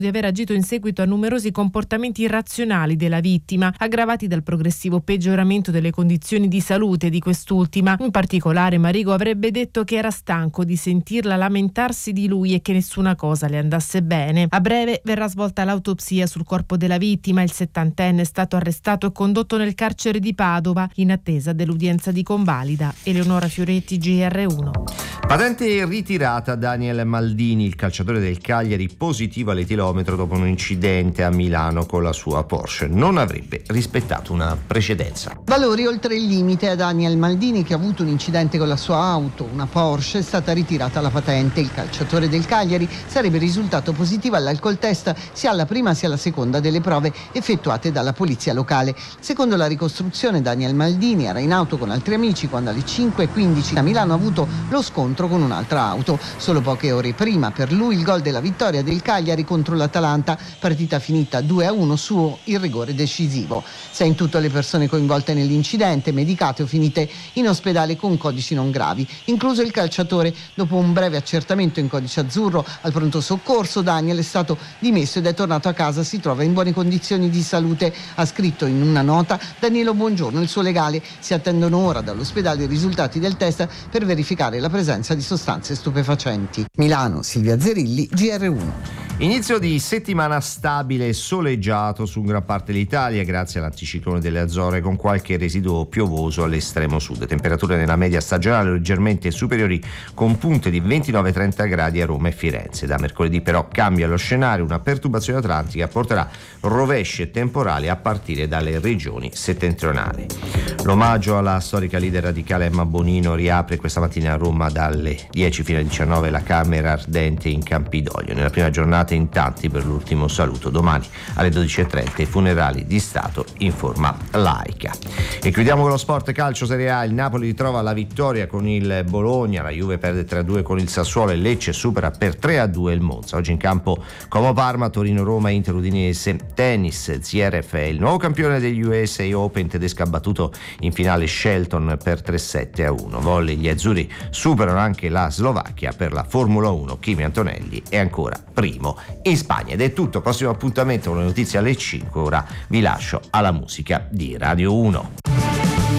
di aver agito in seguito a numerosi comportamenti irrazionali della vittima, aggravati dal progressivo peggioramento delle condizioni di salute di quest'ultima. In particolare Marigo avrebbe detto che era stanco di sentirla lamentarsi di lui e che nessuna cosa le andasse bene. A breve verrà svolta l'autopsia sul corpo della vittima. Il 70enne è stato arrestato e condotto nel carcere di Padova in attesa dell'udienza di convalida. Eleonora Fioretti, GR1. Patente ritirata Daniel Maldini, il calciatore del Cagliari, positivo all'etilometro dopo un incidente a Milano con la sua Porsche. Non avrebbe rispettato una precedenza. Valori oltre il limite a Daniel Maldini, che ha avuto un incidente con la sua auto, una Porsche. È stata ritirata la patente. Il calciatore del Cagliari sarebbe risultato positivo all'alcol test sia alla prima sia alla seconda delle prove effettuate dalla polizia locale. Secondo la ricostruzione, Daniel Maldini era in auto con altri amici quando alle 5:15 a Milano ha avuto lo scontro con un'altra auto. Solo poche ore prima per lui il gol della vittoria del Cagliari contro l'Atalanta, partita finita 2-1 su il rigore decisivo. 6 in tutto le persone coinvolte nell'incidente, medicate o finite in ospedale con codici non gravi, incluso il calciatore. Dopo un breve accertamento in codice azzurro al pronto soccorso, Daniel è stato dimesso ed è tornato a casa. Si trova in buone condizioni di salute, ha scritto in una nota Danilo Buongiorno, il suo legale. Si attendono ora dall'ospedale i risultati del test per verificare la presenza di sostanze stupefacenti. Milano, Silvia Zerilli, GR1. Inizio di settimana stabile e soleggiato su gran parte dell'Italia grazie all'anticiclone delle Azzorre, con qualche residuo piovoso all'estremo sud. Temperature nella media stagionale leggermente superiori, con punte di 29-30 gradi a Roma e Firenze. Da mercoledì però cambia lo scenario, una perturbazione atlantica porterà rovesci e temporali a partire dalle regioni settentrionali. L'omaggio alla storica leader radicale Emma Bonino riapre questa mattina a Roma dalle 10 fino alle 19 la Camera Ardente in Campidoglio. Nella prima giornata in tanti per l'ultimo saluto. Domani alle 12:30 i funerali di Stato in forma laica. E chiudiamo con lo sport calcio Serie A. Il Napoli ritrova la vittoria con il Bologna, la Juve perde 3-2 con il Sassuolo e Lecce supera per 3-2 il Monza. Oggi in campo Como Parma, Torino Roma, Inter Udinese. Tennis, Zverev è il nuovo campione degli USA Open, tedesco ha battuto in finale Shelton per 3-7-1. Volley, gli azzurri superano anche la Slovacchia. Per la Formula 1 Kimi Antonelli è ancora primo in Spagna. Ed è tutto, prossimo appuntamento con le notizie alle 5. Ora vi lascio alla musica di Radio 1.